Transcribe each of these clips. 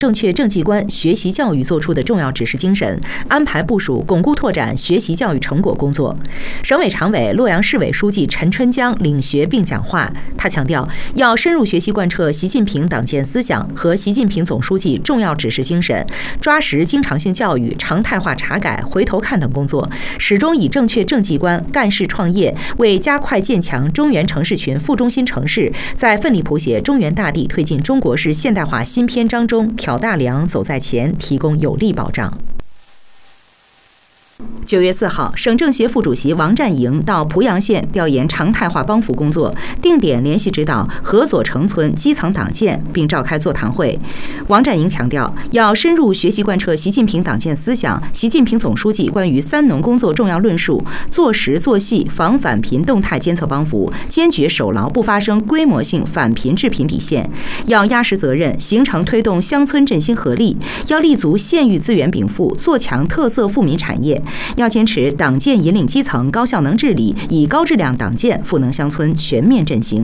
正确政绩观学习教育作出的重要指示精神，安排部署巩固拓展学习教育成果工作。省委常委、洛阳市委书记陈春江领学并讲话，他强调，要深入学习贯彻习近平党建思想和习近平总书记重要指示精神，抓实经常性教育、常态化查改、回头看等工作，始终以正确政绩观干事创业，为加快建强中原城市群副中心城市，在奋力谱写中原大地推进中国式现代化新篇章中挑大梁、走在前提供有力保障。9月4号，省政协副主席王占营到濮阳县调研常态化帮扶工作，定点联系指导河左城村基层党建，并召开座谈会。王占营强调，要深入学习贯彻习近平党建思想、习近平总书记关于三农工作重要论述，做实做细防返贫动态监测帮扶，坚决守牢不发生规模性返贫致贫底线。要压实责任，形成推动乡村振兴合力，要立足县域资源禀赋，做强特色富民产业。要坚持党建引领基层高效能治理，以高质量党建赋能乡村全面振兴。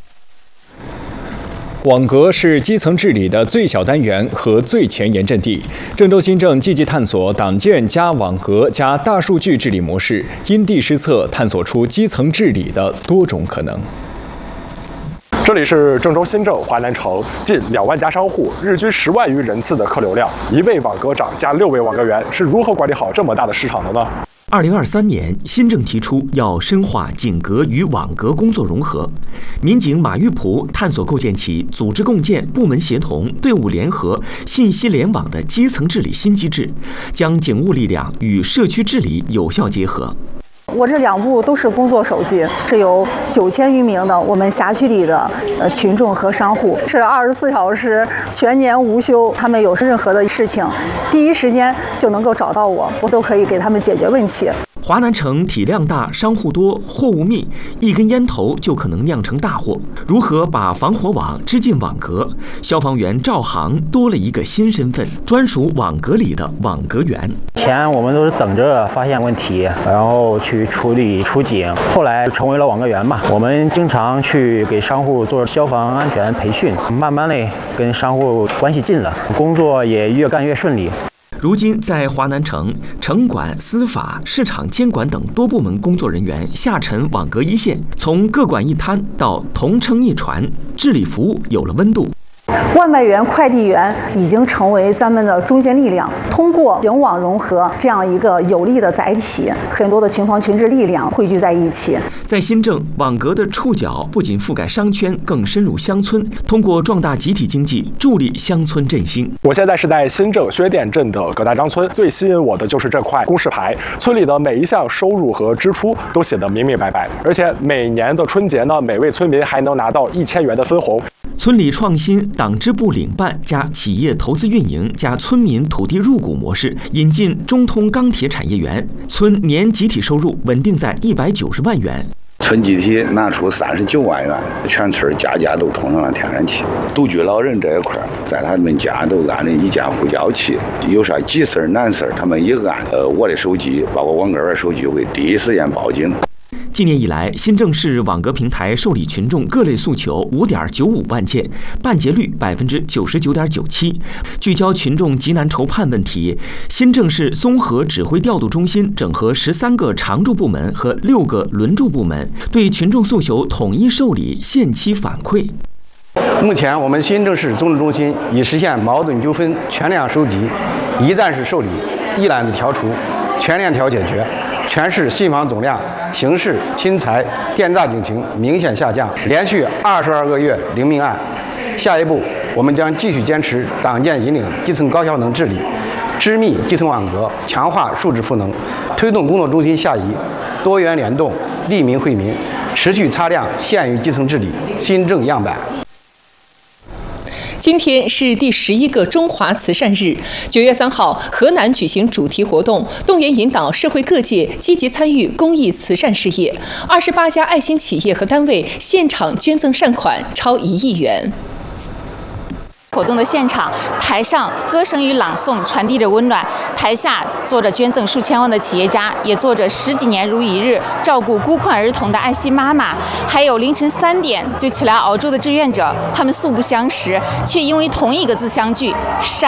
网格是基层治理的最小单元和最前沿阵地。郑州新政积极探索党建加网格加大数据治理模式，因地施策，探索出基层治理的多种可能。 这里是郑州新政华南城，近2万家商户，日均10万余人次的客流量，1位网格长加6位网格员，是如何管理好这么大的市场的呢 ？2023年，新政提出要深化警格与网格工作融合。民警马玉璞探索构建起组织共建、部门协同、队伍联合、信息联网的基层治理新机制，将警务力量与社区治理有效结合。 我这2部都是工作手机，是有9000余名的我们辖区里的群众和商户，是24小时全年无休。他们有任何的事情，第一时间就能够找到我，我都可以给他们解决问题。 华南城体量大、商户多、货物密，一根烟头就可能酿成大祸。如何把防火网织进网格？消防员赵航多了一个新身份，专属网格里的网格员。 前我们都是等着发现问题，然后去处理出警，后来成为了网格员嘛。我们经常去给商户做消防安全培训，慢慢的跟商户关系近了，工作也越干越顺利。 如今，在华南城，城管、司法、市场监管等多部门工作人员下沉网格一线，从各管一摊到同称一传，治理服务有了温度。 外卖员、快递员已经成为咱们的中坚力量，通过警网融合这样一个有力的载体，很多的群防群治力量汇聚在一起。 在新政，网格的触角不仅覆盖商圈，更深入乡村，通过壮大集体经济，助力乡村振兴。 我现在是在新郑薛店镇的葛大张村，最吸引我的就是这块公示牌，村里的每一项收入和支出都写得明明白白，而且每年的春节呢，每位村民还能拿到1000元的分红。 村里创新党支部领办加企业投资运营加村民土地入股模式，引进中通钢铁产业园，村年集体收入稳定在190万元。 村集体拿出39万元，全村家家都通上了天然气。独居老人这一块，在他们家都安了1键呼叫器，有啥急事难事，他们一按我的手机，包括网格员手机，会第一时间报警。 今年以来，新郑市网格平台受理群众各类诉求5.95万件，办结率99.97%。聚焦群众急难愁盼问题，新郑市综合指挥调度中心整合13个常驻部门和6个轮驻部门，对群众诉求统一受理，限期反馈。 目前，我们新郑市综治中心已实现矛盾纠纷全量收集、一站式受理、一揽子调除、全链条解决。全市信访总量、刑事、侵财、电诈警情明显下降，连续22个月零命案。下一步，我们将继续坚持党建引领基层高效能治理，织密基层网格，强化数字赋能，推动工作中心下移，多元联动，利民惠民，持续擦亮县域基层治理新政样板。 今天是第11个中华慈善日。9月3号，河南举行主题活动，动员引导社会各界积极参与公益慈善事业。28家爱心企业和单位现场捐赠善款超1亿元。 活动的现场，台上歌声与朗诵传递着温暖，台下坐着捐赠数千万的企业家，也坐着10几年如一日照顾孤困儿童的爱心妈妈，还有凌晨3点就起来熬粥的志愿者。他们素不相识，却因为同一个字相聚——善。